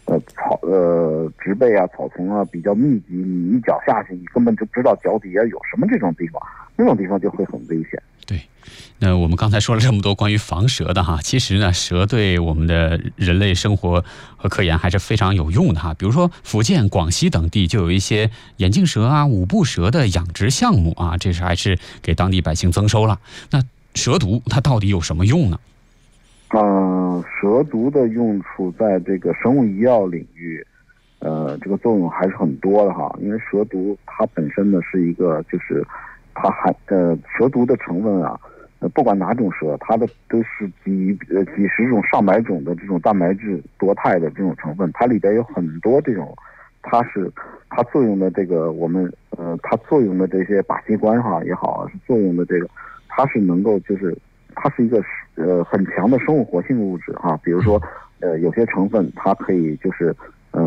植被啊、草丛啊比较密集，你一脚下去，你根本就不知道脚底下有什么这种地方，那种地方就会很危险。 对，那我们刚才说了这么多关于防蛇的哈，其实呢，蛇对我们的人类生活和科研还是非常有用的哈。比如说福建、广西等地就有一些眼镜蛇啊、五步蛇的养殖项目啊，这是还是给当地百姓增收了。那蛇毒它到底有什么用呢？ 蛇毒的用处在这个生物医药领域，这个作用还是很多的哈。因为蛇毒它本身呢是一个，就是它蛇毒的成分啊，不管哪种蛇，它的都是几十种、上百种的这种蛋白质多肽的这种成分，它里边有很多这种，它作用的这个它作用的这些靶器官哈也好，是作用的这个，它是能够就是它是一个很强的生物活性物质哈。比如说有些成分它可以就是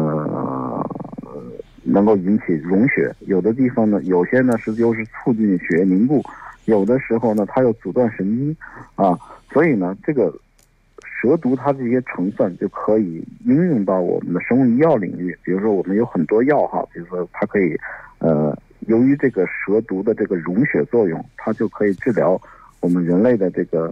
能够引起溶血，有的地方呢，有些呢就是促进血液凝固，有的时候呢它又阻断神经啊，所以呢这个蛇毒它这些成分就可以应用到我们的生物医药领域。比如说我们有很多药哈，比如说它可以由于这个蛇毒的这个溶血作用，它就可以治疗我们人类的这个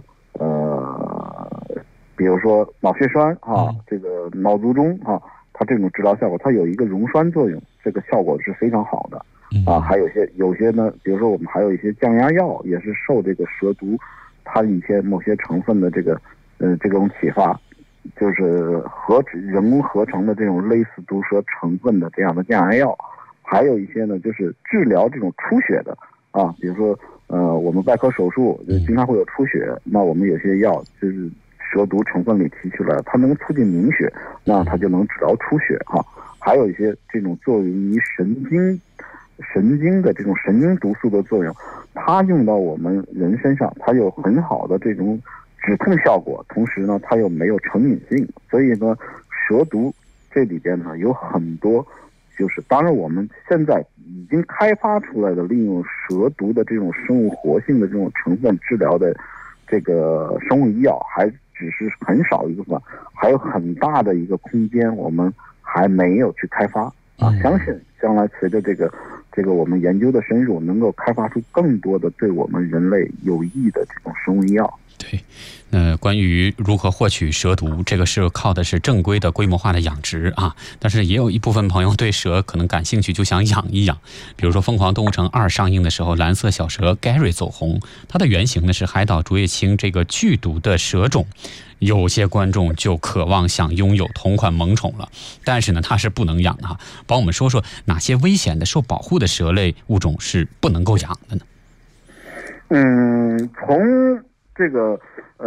比如说脑血栓啊，这个脑卒中啊，它这种治疗效果，它有一个溶栓作用，这个效果是非常好的啊。还有些呢，比如说我们还有一些降压药，也是受这个蛇毒它某些成分的这种启发，就是人工合成的这种类似毒蛇成分的这样的降压药。还有一些呢，就是治疗这种出血的啊，比如说我们外科手术经常会有出血，那我们有些药就是蛇毒成分里提取了，它能促进凝血，那它就能治疗出血哈。还有一些这种作用于神经的这种神经毒素的作用，它用到我们人身上，它有很好的这种止痛效果，同时呢它又没有成瘾性。所以呢蛇毒这里边呢有很多，就是当然我们现在已经开发出来的利用蛇毒的这种生物活性的这种成分治疗的这个生物医药还只是很少一部分，还有很大的一个空间我们还没有去开发啊。相信将来随着这个我们研究的深入，能够开发出更多的对我们人类有益的这种生物医药。 对，关于如何获取蛇毒，这个是靠的是正规的规模化的养殖啊。但是也有一部分朋友对蛇可能感兴趣，就想养一养。比如说《疯狂动物城2》上映的时候，蓝色小蛇 Gary 走红，它的原型呢是海岛竹叶青这个剧毒的蛇种。有些观众就渴望想拥有同款萌宠了，但是呢它是不能养的哈。帮我们说说哪些危险的受保护的蛇类物种是不能够养的呢？ 从这个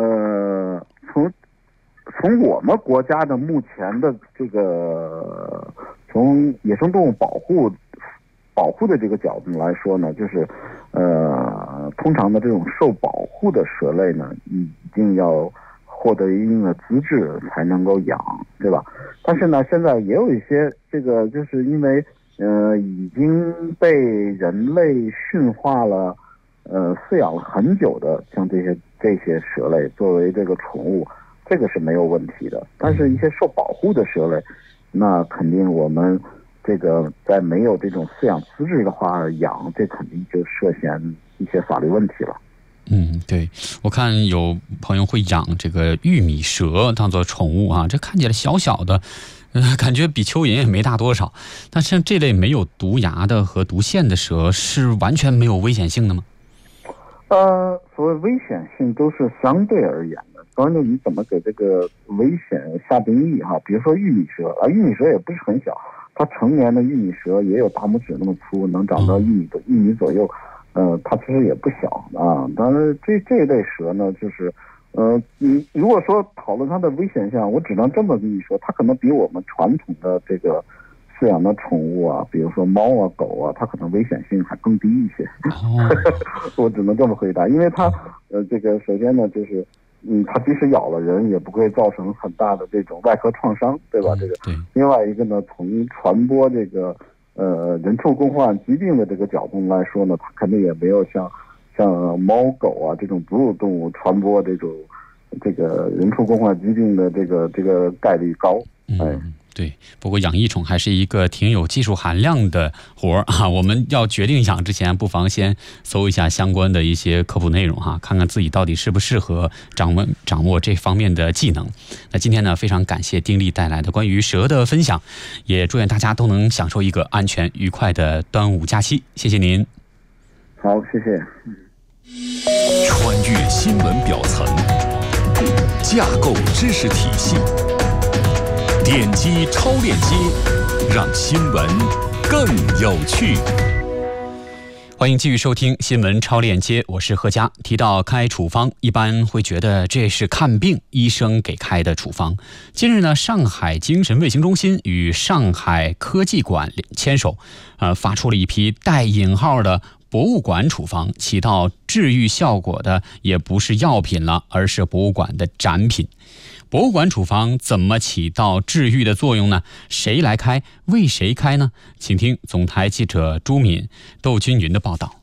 从我们国家的目前的这个从野生动物保护的这个角度来说呢，就是通常的这种受保护的蛇类呢，一定要获得一定的资质才能够养，对吧？但是呢，现在也有一些这个就是因为已经被人类驯化了。饲养了很久的，像这些蛇类作为这个宠物，这个是没有问题的。但是，一些受保护的蛇类，那肯定我们这个在没有这种饲养资质的话养，这肯定就涉嫌一些法律问题了。 对，我看有朋友会养这个玉米蛇当做宠物啊，这看起来小小的。感觉比蚯蚓也没大多少，但像这类没有毒牙的和毒腺的蛇是完全没有危险性的吗？ 所谓危险性都是相对而言的，关键你怎么给这个危险下定义哈？比如说玉米蛇啊，玉米蛇也不是很小，它成年的玉米蛇也有大拇指那么粗，能长到1米左右，它其实也不小啊。当然这一类蛇呢，就是你如果说讨论它的危险性，我只能这么跟你说，它可能比我们传统的这个饲养的宠物啊，比如说猫啊、狗啊，它可能危险性还更低一些。我只能这么回答，因为它这个首先呢，就是它即使咬了人，也不会造成很大的这种外科创伤，对吧？这个。另外一个呢，从传播这个人畜共患疾病的这个角度来说呢，它肯定也没有像猫狗啊这种哺乳动物传播这个人畜共患疾病的这个概率高。 对，不过养异宠还是一个挺有技术含量的活儿啊。我们要决定养之前，不妨先搜一下相关的一些科普内容哈，看看自己到底适不适合掌握这方面的技能。那今天呢，非常感谢丁力带来的关于蛇的分享，也祝愿大家都能享受一个安全愉快的端午假期。谢谢您。 好，谢谢。 穿越新闻表层，架构知识体系，点击超链接，让新闻更有趣。 欢迎继续收听新闻超链接，我是贺佳。提到开处方，一般会觉得这是看病医生给开的处方。近日呢，上海精神卫生中心与上海科技馆牵手，发出了一批带引号的博物馆处方，起到治愈效果的也不是药品了，而是博物馆的展品。博物馆处方怎么起到治愈的作用呢？谁来开？为谁开呢？请听总台记者朱敏、窦君云的报道。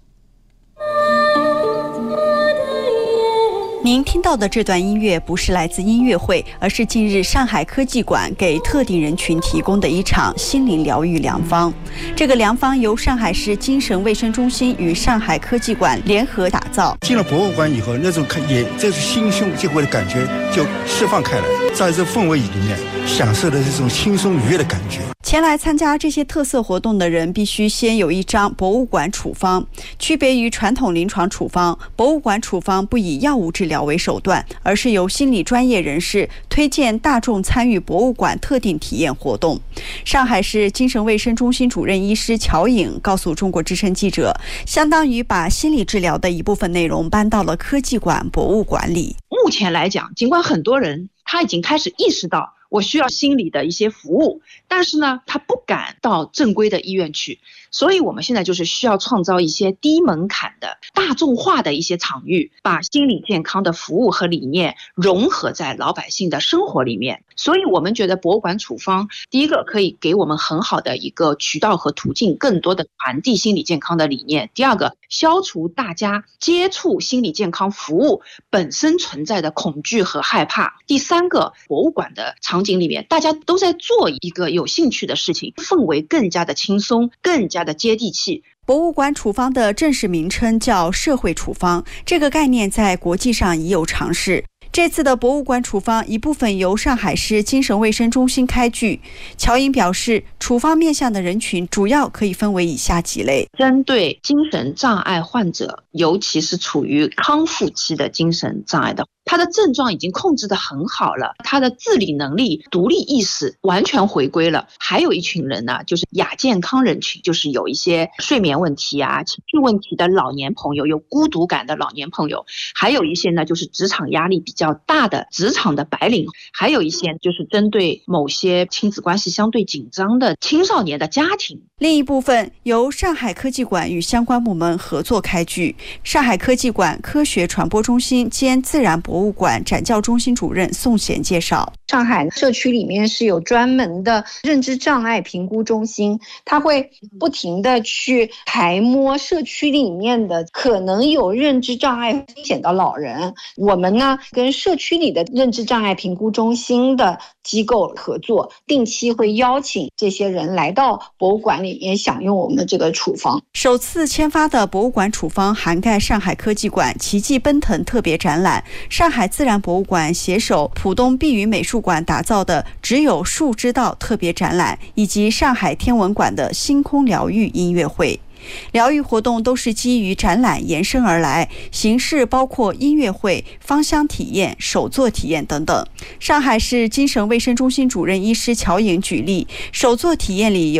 您听到的这段音乐不是来自音乐会，而是近日上海科技馆给特定人群提供的一场心灵疗愈良方。这个良方由上海市精神卫生中心与上海科技馆联合打造。 进了博物馆以后，那种这是心胸结合的感觉就释放开来，在这氛围里面享受的这种轻松愉悦的感觉。 前来参加这些特色活动的人必须先有一张博物馆处方。区别于传统临床处方，博物馆处方不以药物治疗为手段，而是由心理专业人士推荐大众参与博物馆特定体验活动。上海市精神卫生中心主任医师乔颖告诉中国之声记者，相当于把心理治疗的一部分内容搬到了科技馆博物馆里。 目前来讲，尽管很多人他已经开始意识到我需要心理的一些服务，但是呢，他不敢到正规的医院去，所以我们现在就是需要创造一些低门槛的大众化的一些场域，把心理健康的服务和理念融合在老百姓的生活里面。所以我们觉得博物馆处方，第一个可以给我们很好的一个渠道和途径，更多的传递心理健康的理念；第二个，消除大家接触心理健康服务本身存在的恐惧和害怕；第三个，博物馆的场景里面大家都在做一个有兴趣的事情，氛围更加的轻松，更加的接地气。 博物馆处方的正式名称叫社会处方，这个概念在国际上已有尝试。这次的博物馆处方一部分由上海市精神卫生中心开具。乔颖表示，处方面向的人群主要可以分为以下几类： 针对精神障碍患者，尤其是处于康复期的精神障碍的，他的症状已经控制得很好了，他的自理能力、独立意识完全回归了。还有一群人呢，就是亚健康人群，就是有一些睡眠问题啊、情绪问题的老年朋友，有孤独感的老年朋友，还有一些呢就是职场压力比较大的职场的白领，还有一些就是针对某些亲子关系相对紧张的青少年的家庭。 另一部分由上海科技馆与相关部门合作开具。上海科技馆科学传播中心兼自然博物馆展教中心主任宋贤介绍， 上海社区里面是有专门的认知障碍评估中心，它会不停的去排摸社区里面的可能有认知障碍风险的老人。我们呢跟社区里的认知障碍评估中心的机构合作，定期会邀请这些人来到博物馆里面享用我们的这个处方。 首次签发的博物馆处方涵盖上海科技馆奇迹奔腾特别展览，上海自然博物馆携手浦东碧云美术馆打造的只有树知道特别展览，以及上海天文馆的星空疗愈音乐会。疗愈活动都是基于展览延伸而来，形式包括音乐会、芳香体验、手作体验等等。上海市精神卫生中心主任医师乔颖举例，手作体验里有